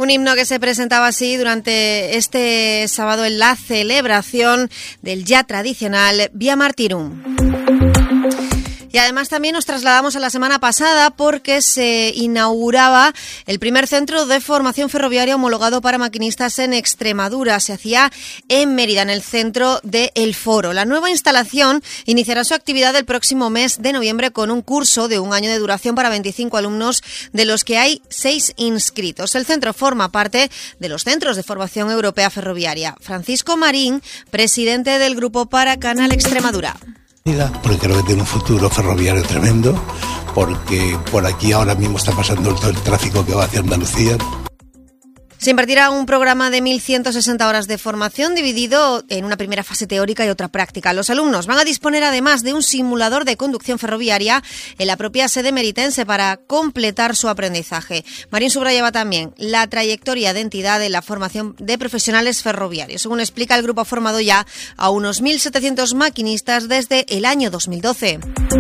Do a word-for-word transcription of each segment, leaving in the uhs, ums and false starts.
Un himno que se presentaba así durante este sábado en la celebración del ya tradicional Via Martyrum. Y además también nos trasladamos a la semana pasada porque se inauguraba el primer centro de formación ferroviaria homologado para maquinistas en Extremadura. Se hacía en Mérida, en el centro de El Foro. La nueva instalación iniciará su actividad el próximo mes de noviembre con un curso de un año de duración para veinticinco alumnos, de los que hay seis inscritos. El centro forma parte de los Centros de Formación Europea Ferroviaria. Francisco Marín, presidente del Grupo para Canal Extremadura. Porque creo que tiene un futuro ferroviario tremendo, porque por aquí ahora mismo está pasando todo el tráfico que va hacia Andalucía. Se impartirá un programa de mil ciento sesenta horas de formación dividido en una primera fase teórica y otra práctica. Los alumnos van a disponer además de un simulador de conducción ferroviaria en la propia sede meritense para completar su aprendizaje. Marín subrayaba también la trayectoria de entidad en la formación de profesionales ferroviarios. Según explica, el grupo ha formado ya a unos mil setecientos maquinistas desde el año dos mil doce.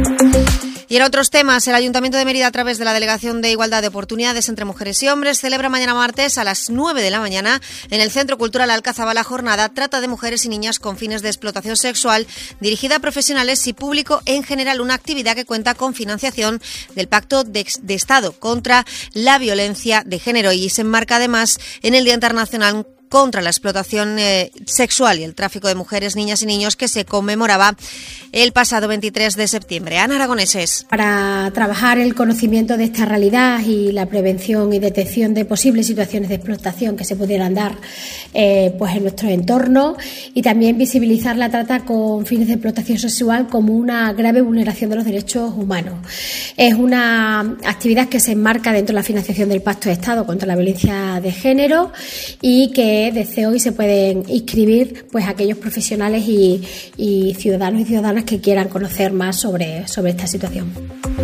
Y en otros temas, el Ayuntamiento de Mérida, a través de la Delegación de Igualdad de Oportunidades entre Mujeres y Hombres, celebra mañana martes a las nueve de la mañana en el Centro Cultural Alcazaba la jornada Trata de Mujeres y Niñas con fines de explotación sexual, dirigida a profesionales y público en general, una actividad que cuenta con financiación del Pacto de, de Estado contra la Violencia de Género y se enmarca además en el Día Internacional contra la explotación eh, sexual y el tráfico de mujeres, niñas y niños, que se conmemoraba el pasado veintitrés de septiembre. Ana Aragoneses. Para trabajar el conocimiento de esta realidad y la prevención y detección de posibles situaciones de explotación que se pudieran dar eh, pues en nuestro entorno, y también visibilizar la trata con fines de explotación sexual como una grave vulneración de los derechos humanos. Es una actividad que se enmarca dentro de la financiación del Pacto de Estado contra la Violencia de Género y que desde hoy se pueden inscribir pues aquellos profesionales y, y ciudadanos y ciudadanas que quieran conocer más sobre, sobre esta situación.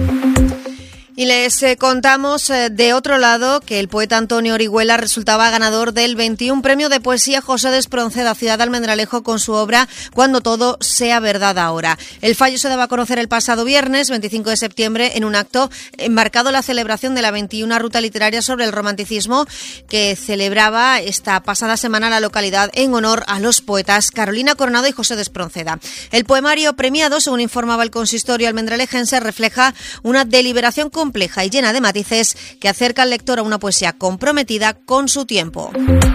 Y les eh, contamos eh, de otro lado que el poeta Antonio Orihuela resultaba ganador del veintiuno Premio de Poesía José de Espronceda, Ciudad de Almendralejo, con su obra Cuando todo sea verdad ahora. El fallo se daba a conocer el pasado viernes veinticinco de septiembre en un acto enmarcado en la celebración de la veintiuna Ruta Literaria sobre el Romanticismo que celebraba esta pasada semana la localidad en honor a los poetas Carolina Coronado y José de Espronceda. El poemario premiado, según informaba el consistorio almendralejense, refleja una deliberación compleja compleja y llena de matices que acerca al lector a una poesía comprometida con su tiempo.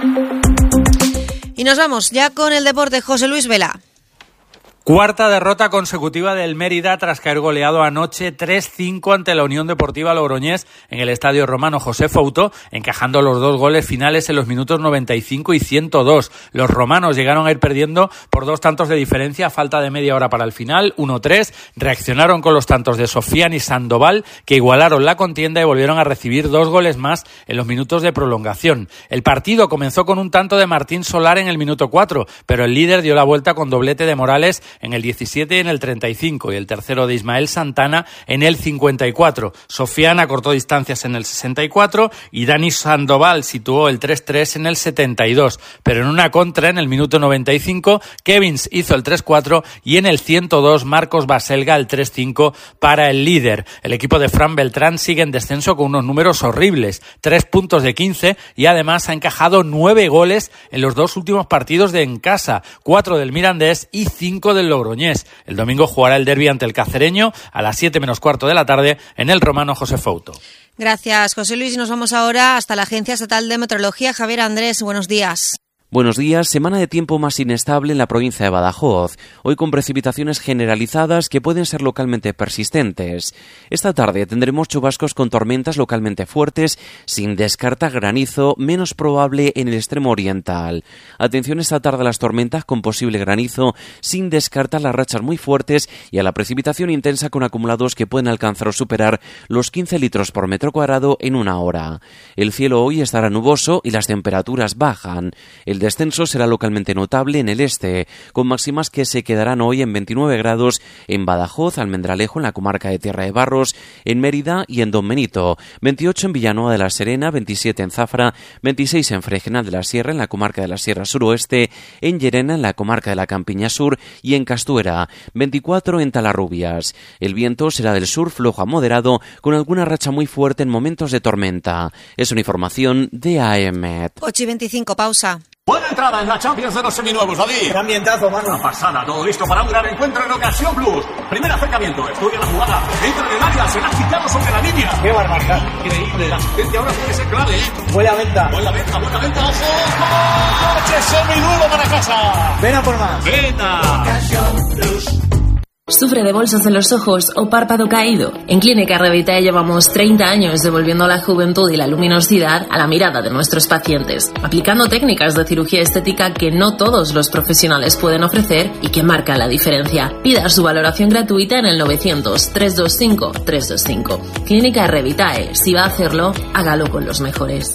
Y nos vamos ya con el deporte. José Luis Vela. Cuarta derrota consecutiva del Mérida tras caer goleado anoche tres cinco ante la Unión Deportiva Logroñés en el Estadio Romano José Fouto, encajando los dos goles finales en los minutos noventa y cinco y ciento dos. Los romanos llegaron a ir perdiendo por dos tantos de diferencia a falta de media hora para el final, uno tres. Reaccionaron con los tantos de Sofian y Sandoval, que igualaron la contienda y volvieron a recibir dos goles más en los minutos de prolongación. El partido comenzó con un tanto de Martín Solar en el minuto cuatro, pero el líder dio la vuelta con doblete de Morales en el diecisiete y en el treinta y cinco, y el tercero de Ismael Santana en el cincuenta y cuatro. Sofian acortó distancias en el sesenta y cuatro y Dani Sandoval situó el tres tres en el setenta y dos, pero en una contra en el minuto noventa y cinco, Kevins hizo el tres cuatro y en el ciento dos Marcos Baselga el tres cinco para el líder. El equipo de Fran Beltrán sigue en descenso con unos números horribles, tres puntos de quince, y además ha encajado nueve goles en los dos últimos partidos de en casa, cuatro del Mirandés y cinco del Logroñés. El domingo jugará el derbi ante el Cacereño a las siete menos cuarto de la tarde en el Romano José Fouto. Gracias, José Luis. Y nos vamos ahora hasta la Agencia Estatal de Meteorología. Javier Andrés, buenos días. Buenos días. Semana de tiempo más inestable en la provincia de Badajoz, hoy con precipitaciones generalizadas que pueden ser localmente persistentes. Esta tarde tendremos chubascos con tormentas localmente fuertes, sin descartar granizo, menos probable en el extremo oriental. Atención esta tarde a las tormentas con posible granizo, sin descartar las rachas muy fuertes y a la precipitación intensa con acumulados que pueden alcanzar o superar los quince litros por metro cuadrado en una hora. El cielo hoy estará nuboso y las temperaturas bajan. El descenso será localmente notable en el este, con máximas que se quedarán hoy en veintinueve grados en Badajoz, Almendralejo, en la comarca de Tierra de Barros, en Mérida y en Don Benito, veintiocho en Villanueva de la Serena, veintisiete en Zafra, veintiséis en Fregenal de la Sierra, en la comarca de la Sierra Suroeste, en Llerena, en la comarca de la Campiña Sur y en Castuera, veinticuatro en Talarrubias. El viento será del sur flojo a moderado, con alguna racha muy fuerte en momentos de tormenta. Es una información de A E M E T. ocho y veinticinco, pausa. Buena entrada en la Champions de los seminuevos, David. Qué ambientazo, mano. Una pasada, todo listo para un gran encuentro en Ocasión Plus. Primer acercamiento, estudia la jugada, entra en el área, se la ha quitado sobre la línea. Qué barbaridad. Increíble, la asistencia ahora puede ser clave. Buena venta. Buena venta, buena venta, ojo. ¡Coche seminuevo para casa! Ven a por más. ¡Venta! Ocasión Plus. ¿Sufre de bolsas en los ojos o párpado caído? En Clínica Revitae llevamos treinta años devolviendo la juventud y la luminosidad a la mirada de nuestros pacientes, aplicando técnicas de cirugía estética que no todos los profesionales pueden ofrecer y que marcan la diferencia. Pida su valoración gratuita en el novecientos, trescientos veinticinco, trescientos veinticinco. Clínica Revitae. Si va a hacerlo, hágalo con los mejores.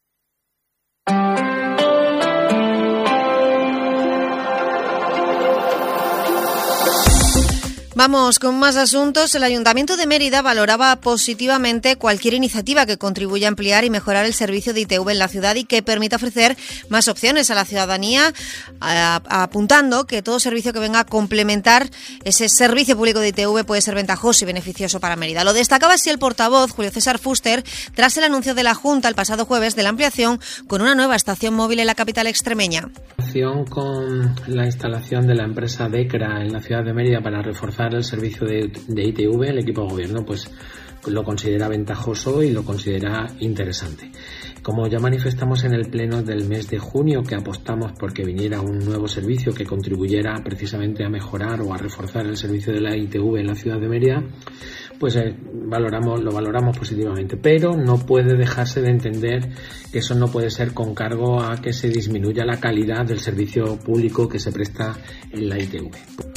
Vamos con más asuntos. El Ayuntamiento de Mérida valoraba positivamente cualquier iniciativa que contribuya a ampliar y mejorar el servicio de I T V en la ciudad y que permita ofrecer más opciones a la ciudadanía, a, a, apuntando que todo servicio que venga a complementar ese servicio público de I T V puede ser ventajoso y beneficioso para Mérida. Lo destacaba así el portavoz Julio César Fuster tras el anuncio de la Junta el pasado jueves de la ampliación con una nueva estación móvil en la capital extremeña. Con la instalación de la empresa DECRA en la ciudad de Mérida para reforzar el servicio de, de I T V, el equipo de gobierno pues lo considera ventajoso y lo considera interesante. Como ya manifestamos en el pleno del mes de junio, que apostamos por que viniera un nuevo servicio que contribuyera precisamente a mejorar o a reforzar el servicio de la I T V en la ciudad de Mérida, pues eh, valoramos, lo valoramos positivamente, pero no puede dejarse de entender que eso no puede ser con cargo a que se disminuya la calidad del servicio público que se presta en la I T V.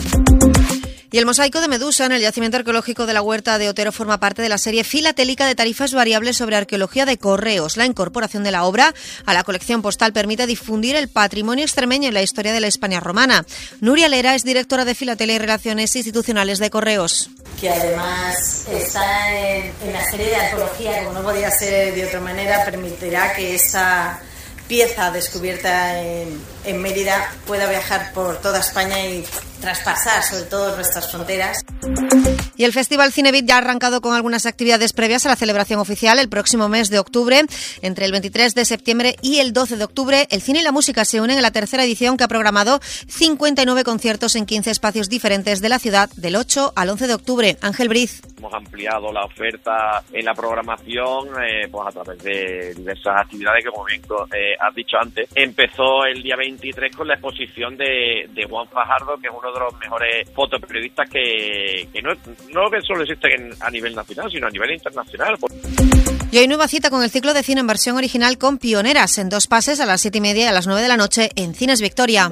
Y el mosaico de Medusa en el yacimiento arqueológico de la Huerta de Otero forma parte de la serie filatélica de tarifas variables sobre arqueología de Correos. La incorporación de la obra a la colección postal permite difundir el patrimonio extremeño y la historia de la Hispania romana. Nuria Lera es directora de Filatelia y Relaciones Institucionales de Correos. Que además está en, en la serie de arqueología, como no podía ser de otra manera, permitirá que esa pieza descubierta en, en Mérida pueda viajar por toda España y traspasar sobre todo nuestras fronteras. Y el Festival Cinevit ya ha arrancado con algunas actividades previas a la celebración oficial el próximo mes de octubre. Entre el veintitrés de septiembre y el doce de octubre, el cine y la música se unen en la tercera edición que ha programado cincuenta y nueve conciertos en quince espacios diferentes de la ciudad del ocho al once de octubre. Ángel Briz. Hemos ampliado la oferta en la programación eh, pues a través de diversas actividades que, como bien eh, has dicho antes, empezó el día veintitrés con la exposición de, de Juan Fajardo, que es uno de los mejores fotoperiodistas que, que no, no que solo existe a nivel nacional, sino a nivel internacional. Y hoy nueva cita con el ciclo de cine en versión original con Pioneras, en dos pases a las siete y media y a las nueve de la noche en Cines Victoria.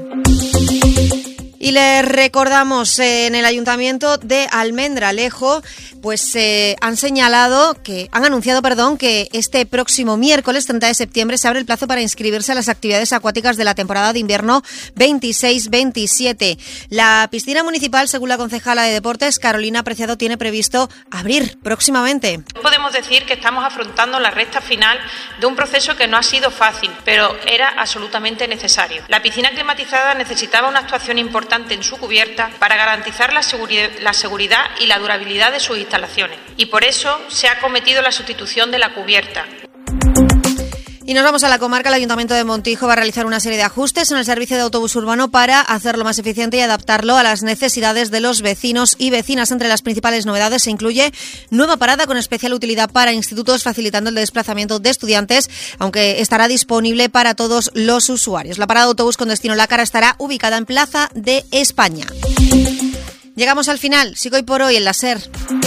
Y les recordamos, eh, en el Ayuntamiento de Almendralejo, pues eh, han señalado que, han anunciado, perdón, que este próximo miércoles treinta de septiembre se abre el plazo para inscribirse a las actividades acuáticas de la temporada de invierno veintiséis veintisiete. La piscina municipal, según la concejala de Deportes, Carolina Preciado, tiene previsto abrir próximamente. Podemos decir que estamos afrontando la recta final de un proceso que no ha sido fácil, pero era absolutamente necesario. La piscina climatizada necesitaba una actuación importante en su cubierta para garantizar la seguridad, la seguridad y la durabilidad de sus instalaciones. Y por eso se ha acometido la sustitución de la cubierta. Y nos vamos a la comarca. El Ayuntamiento de Montijo va a realizar una serie de ajustes en el servicio de autobús urbano para hacerlo más eficiente y adaptarlo a las necesidades de los vecinos y vecinas. Entre las principales novedades se incluye nueva parada con especial utilidad para institutos, facilitando el desplazamiento de estudiantes, aunque estará disponible para todos los usuarios. La parada de autobús con destino Lácara estará ubicada en Plaza de España. Llegamos al final. Sigo hoy por hoy en la SER.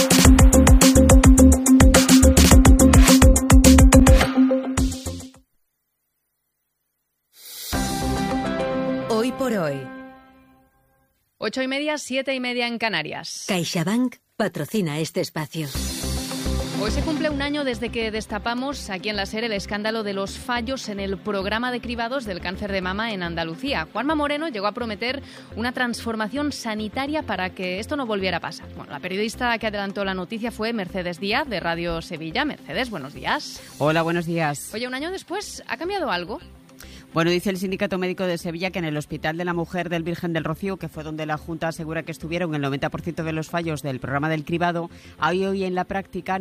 Hoy por hoy. Ocho y media, siete y media en Canarias. CaixaBank patrocina este espacio. Hoy se cumple un año desde que destapamos aquí en la SER el escándalo de los fallos en el programa de cribados del cáncer de mama en Andalucía. Juanma Moreno llegó a prometer una transformación sanitaria para que esto no volviera a pasar. Bueno, la periodista que adelantó la noticia fue Mercedes Díaz, de Radio Sevilla. Mercedes, buenos días. Hola, buenos días. Oye, un año después, ¿ha cambiado algo? Bueno, dice el Sindicato Médico de Sevilla que en el Hospital de la Mujer del Virgen del Rocío, que fue donde la Junta asegura que estuvieron el noventa por ciento de los fallos del programa del cribado, hay hoy en la práctica